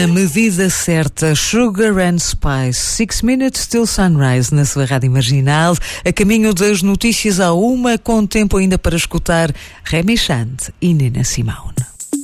A medida certa, Sugar and Spice, 6 Minutes till Sunrise, na sua rádio marginal, a caminho das notícias à 1, com tempo ainda para escutar Remy Chante e Nina Simone.